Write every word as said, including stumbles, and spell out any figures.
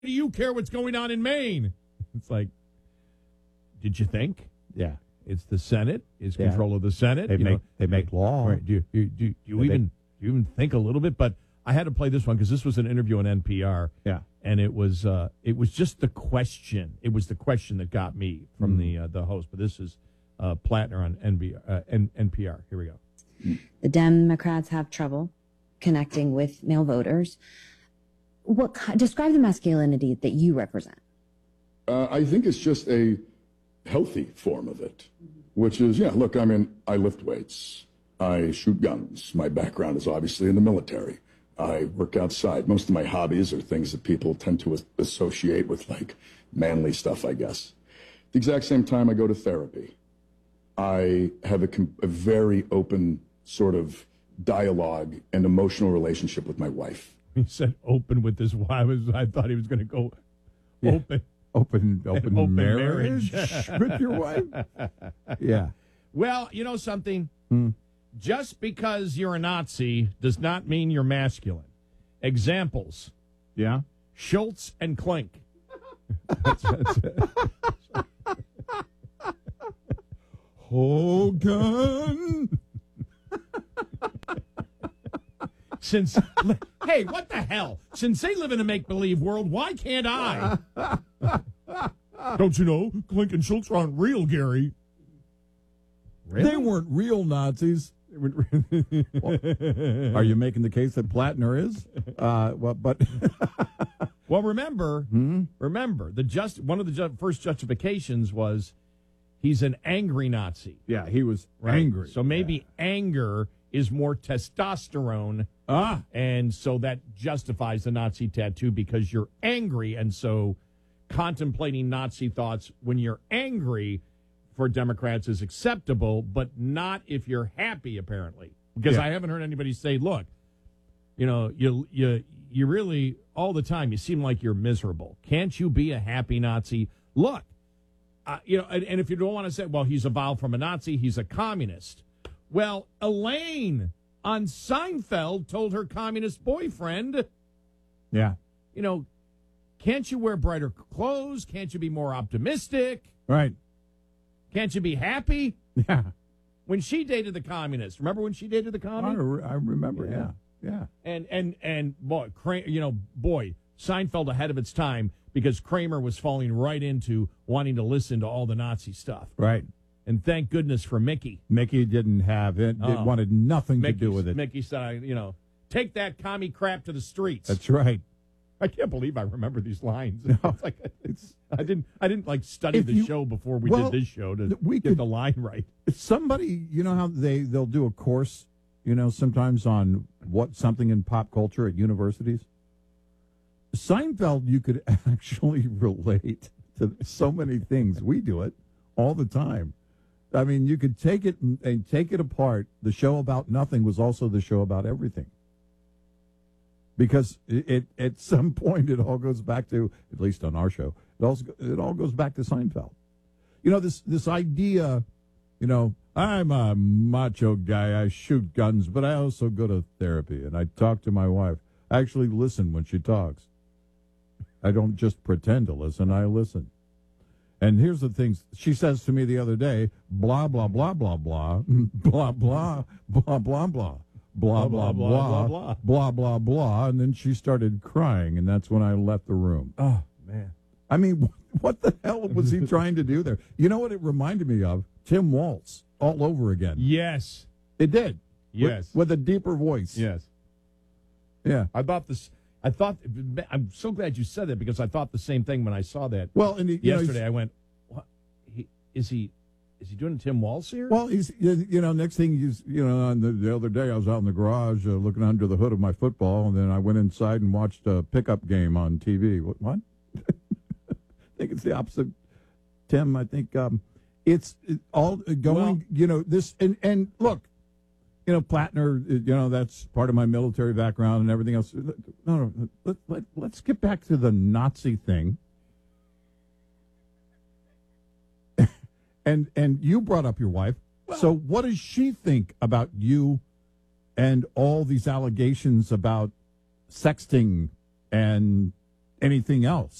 do you care what's going on in Maine? It's like, did you think? Yeah. It's the Senate. It's Yeah. control of the Senate. They you make know, they make law. Right. Do you, do, you- do, you- do you They even make- do you even think a little bit? But I had to play this one because this was an interview on N P R. Yeah. And it was uh, it was just the question. It was the question that got me from Mm. the uh, the host. But this is uh, Plattner on N B, uh, N- NPR. Here we go. The Democrats have trouble connecting with male voters. What ki- describe the masculinity that you represent? Uh, I think it's just a healthy form of it, which is, yeah, look, I mean, I lift weights. I shoot guns. My background is obviously in the military. I work outside. Most of my hobbies are things that people tend to as- associate with, like, manly stuff, I guess. At the exact same time, I go to therapy. I have a, com- a very open sort of dialogue and emotional relationship with my wife. He said open with his wife. I, was, I thought he was going to go Yeah. open. Open open, Open marriage, marriage. with your wife. Yeah. Well, you know something? Hmm. Just because you're a Nazi does not mean you're masculine. Examples: Yeah. Schultz and Klink. That's- that's it. Hogan. Since, hey, what the hell? Since they live in a make-believe world, why can't I? Don't you know? Klink and Schultz aren't real, Gary. They weren't real Nazis. Well, are you making the case that Plattner is? Uh, well, but Well, remember, Hmm? remember, the just one of the ju- first justifications was he's an angry Nazi. yeah, he was Right? angry. So maybe anger is more testosterone, ah, and so that justifies the Nazi tattoo because you're angry, and so contemplating Nazi thoughts when you're angry for Democrats is acceptable, but not if you're happy, apparently. Because Yeah. I haven't heard anybody say, look, you know, you you you really, all the time, you seem like you're miserable. Can't you be a happy Nazi? Look, uh, you know, and, and if you don't want to say, well, he's evolved from a Nazi, he's a communist. Well, Elaine on Seinfeld told her communist boyfriend, yeah, you know, can't you wear brighter clothes? Can't you be more optimistic? right, Can't you be happy? yeah. When she dated the communist, remember when she dated the I, communist? re- I remember. Yeah, yeah. And and and boy, Kra- you know, boy, Seinfeld ahead of its time because Kramer was falling right into wanting to listen to all the Nazi stuff. Right. And thank goodness for Mickey. Mickey didn't have it. It Oh. wanted nothing Mickey, to do with it. Mickey said, you know, take that commie crap to the streets. That's right. I can't believe I remember these lines. No. It's like it's I didn't I didn't like study If the you- show before we well, did this show to we get could- the line right. If somebody, you know how they they'll do a course, you know, sometimes on what something in pop culture at universities. Seinfeld, you could actually relate to so many things. We do it all the time. I mean, you could take it and, and take it apart. The show about nothing was also the show about everything. Because it, it at some point it all goes back to, at least on our show, it also it all goes back to Seinfeld. You know, this this idea, you know, I'm a macho guy. I shoot guns, but I also go to therapy and I talk to my wife. I actually listen when she talks. I don't just pretend to listen. I listen. And here's the things she says to me the other day: blah blah blah blah blah blah blah blah blah blah blah blah blah blah blah blah blah blah, and then she started crying, and that's when I left the room. Oh man. I mean, what the hell was he trying to do there? You know what it reminded me of? Tim Waltz all over again. Yes. It did. Yes. With, with a deeper voice. Yes. Yeah. I thought this I thought I'm so glad you said that because I thought the same thing when I saw that. Well, and he, you yesterday know, I went, what? He, is he is he doing Tim Waltz here? well, he's you know next thing he's you know on the, the other day I was out in the garage uh, looking under the hood of my football, and then I went inside and watched a pickup game on T V. What? what? I think it's the opposite, Tim. I think um, it's it, all going. Well- you know this and and look. You know, Plattner, you know, that's part of my military background and everything else. No, no, let, let, let's get back to the Nazi thing. and and you brought up your wife. So what does she think about you and all these allegations about sexting and anything else.